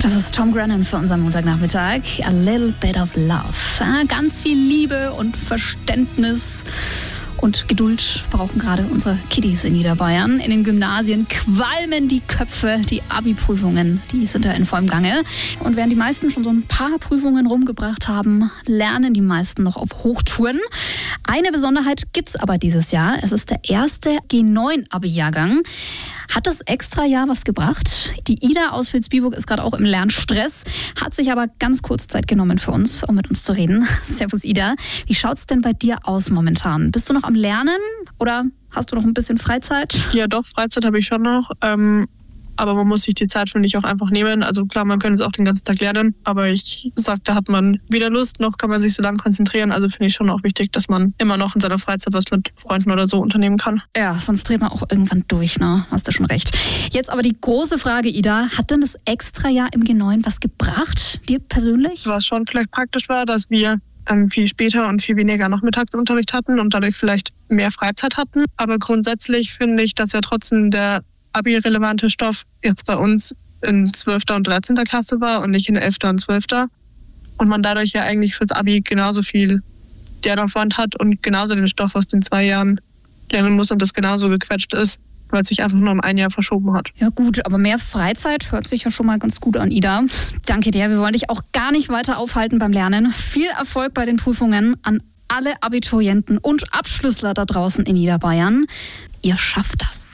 Das ist Tom Grennan für unseren Montagnachmittag. A little bit of love. Ja, ganz viel Liebe und Verständnis und Geduld brauchen gerade unsere Kiddies in Niederbayern. In den Gymnasien qualmen die Köpfe, die Abi-Prüfungen, die sind da in vollem Gange. Und während die meisten schon so ein paar Prüfungen rumgebracht haben, lernen die meisten noch auf Hochtouren. Eine Besonderheit gibt's aber dieses Jahr. Es ist der erste G9-Abi-Jahrgang. Hat das Extrajahr was gebracht? Die Ida aus Vilsbiburg ist gerade auch im Lernstress, hat sich aber ganz kurz Zeit genommen für uns, um mit uns zu reden. Servus Ida. Wie schaut's denn bei dir aus momentan? Bist du noch am Lernen oder hast du noch ein bisschen Freizeit? Ja doch, Freizeit habe ich schon noch. Aber man muss sich die Zeit, finde ich, auch einfach nehmen. Also klar, man könnte es auch den ganzen Tag lernen, aber ich sage, da hat man weder Lust, noch kann man sich so lange konzentrieren. Also finde ich schon auch wichtig, dass man immer noch in seiner Freizeit was mit Freunden oder so unternehmen kann. Ja, sonst dreht man auch irgendwann durch, ne? Hast du schon recht. Jetzt aber die große Frage, Ida. Hat denn das Extrajahr im G9 was gebracht, dir persönlich? Was schon vielleicht praktisch war, dass wir viel später und viel weniger Nachmittagsunterricht hatten und dadurch vielleicht mehr Freizeit hatten. Aber grundsätzlich finde ich, dass ja trotzdem der Abi-relevante Stoff jetzt bei uns in 12. und 13. Klasse war und nicht in 11. und 12. Und man dadurch ja eigentlich fürs Abi genauso viel Lernaufwand hat und genauso den Stoff aus den 2 Jahren lernen muss und das genauso gequetscht ist, weil es sich einfach nur um 1 Jahr verschoben hat. Ja gut, aber mehr Freizeit hört sich ja schon mal ganz gut an, Ida. Danke dir, wir wollen dich auch gar nicht weiter aufhalten beim Lernen. Viel Erfolg bei den Prüfungen an alle Abiturienten und Abschlüssler da draußen in Niederbayern. Ihr schafft das.